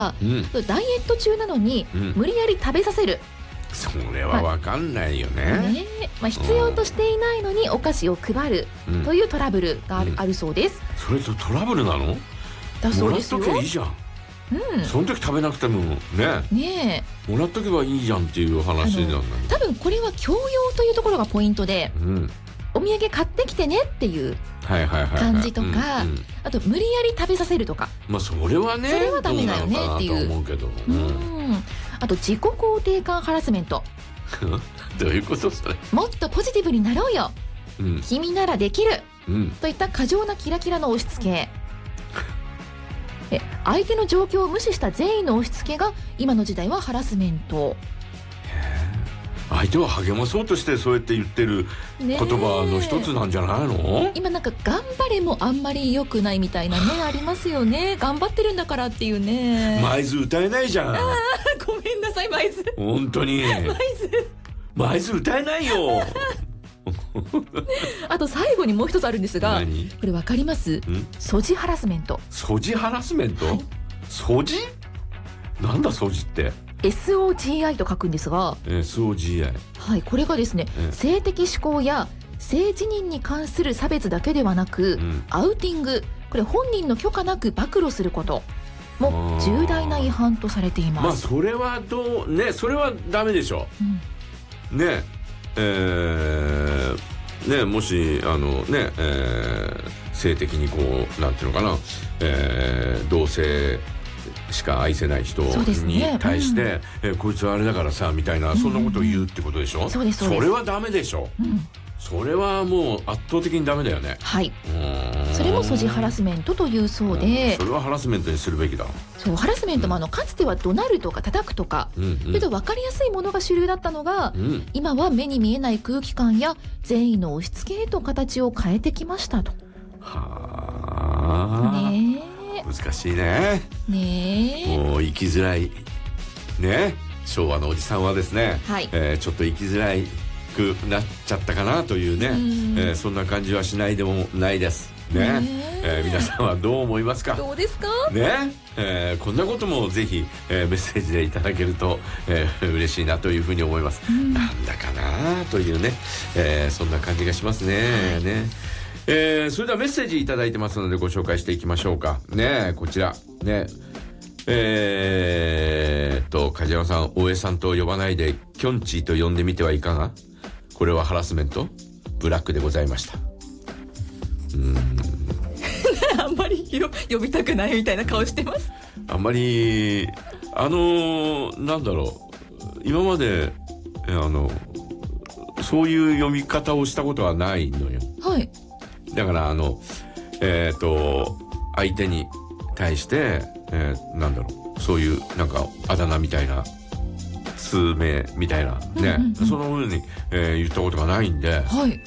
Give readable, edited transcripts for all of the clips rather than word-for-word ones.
うん、 ダイエット中なのに、 うん、 無理やり食べさせる。 それは分かんないよね。 必要としていないのにお菓子を配るというトラブルがあるそうです。 それとトラブルなの？ だそうですよ。 もらっときゃいいじゃん。その時食べなくてもねもらっとけばいいじゃんっていう話なんだけど、 多分これは教養というところがポイントで、お土産買ってきてねっていう感じとか、あと無理やり食べさせるとか、 それはね、 それはダメだよねっていう。あと自己肯定感ハラスメントどういうことそれ？ もっとポジティブになろうよ、君ならできる、といった過剰なキラキラの押し付け。相手の状況を無視した善意の押し付けが今の時代はハラスメント。 相手を励まそうとしてそうやって言ってる言葉の一つなんじゃないの？今なんか頑張れもあんまり良くないみたいなねありますよね。頑張ってるんだからっていうね。 舞鶴歌えないじゃん。 ごめんなさい舞鶴。 本当に舞鶴歌えないよ。 あと最後にもう一つあるんですが、これわかります？ソジハラスメント。 ソジハラスメント？ソジ？なんだソジって？ SOGI と書くんですが、 SOGI、 はい、これがですね、性的指向や性自認に関する差別だけではなく、アウティング、これ本人の許可なく暴露することも重大な違反とされています。 それはそれはダメでしょ。もし性的にこうなんていうのかな、同性しか愛せない人に対して、こいつはあれだからさみたいな、そんなことを言うってことでしょ。それはダメでしょ。それはもう圧倒的にダメだよね。 はい。それもソジハラスメントというそうで、 それはハラスメントにするべきだ。 そう、ハラスメントもかつては怒鳴るとか叩くとか、分かりやすいものが主流だったのが、今は目に見えない空気感や善意の押し付けへと形を変えてきましたと。 はあ。ねえ。難しいね。 ねえ。 もう生きづらいね。昭和のおじさんはですね、ちょっと生きづらいくなっちゃったかなというね、そんな感じはしないでもないですね。皆さんはどう思いますか？ どうですかね。こんなこともぜひ、メッセージでいただけると、嬉しいなというふうに思います。なんだかなというね、そんな感じがしますね。それではメッセージいただいてますのでご紹介していきましょうかね。こちらね、梶山さん、大江さんと呼ばないでキョンチーと呼んでみてはいかが？これはハラスメント？ブラックでございました。 あんまり呼びたくないみたいな顔してます。 あんまりなんだろう、今までそういう読み方をしたことはないのよ。 はい。 だから相手に対して、なんだろう、そういうなんかあだ名みたいな、通名みたいなね、その風に、言ったことがないんで、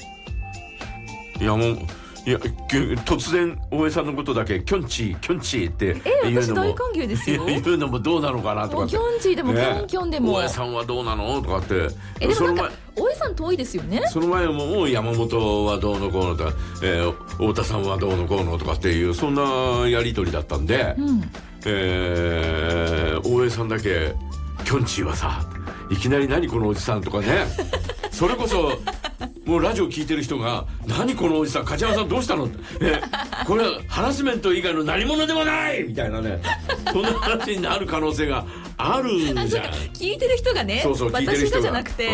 突然大江さんのことだけキョンチーキョンチーって言うのも、 私大歓迎ですよ。 言うのもどうなのかなとかって、 キョンチーでもキョンキョンでも、 大江さんはどうなのとかって、 でもなんか大江さん遠いですよね。その前も山本はどうのこうのとか、太田さんはどうのこうのとかっていう、そんなやり取りだったんで、大江さんだけキョンチーはさ、いきなり何このおじさんとかねそれこそもうラジオ聞いてる人が、何このおじさん、梶山さんどうしたの、これはハラスメント以外の何者でもないみたいなね、そんな話になる可能性があるじゃん。 聞いてる人がね、 そう聞いてる人が、 私がじゃなくて、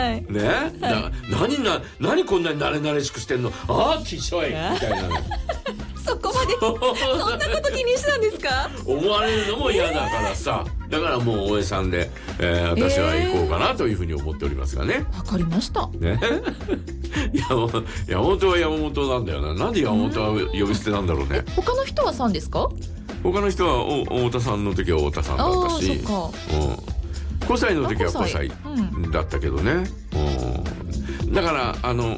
何こんなに慣れ慣れしくしてんの、きしょいみたいなねそこまでそんなこと気にしたんですか？思われるのも嫌だからさ、だからもう大江さんで、私は行こうかなというふうに思っておりますがね。 わかりましたね。山本は山本なんだよな。なんで山本は呼び捨てなんだろうね。 他の人はさんですか？ 他の人は太田さんの時は太田さんだったし、5歳の時は5歳だったけどね。だから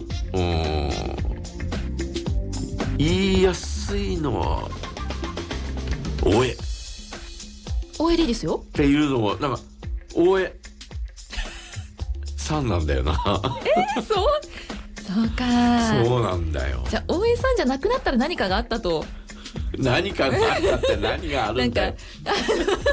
言いやすいのは大江でいいですよっていうのは、なんか大江さんなんだよな。 そうか。 そうなんだよ。 じゃあ大江さんじゃなくなったら何かがあったと。 何かがあったって何があるんだよ。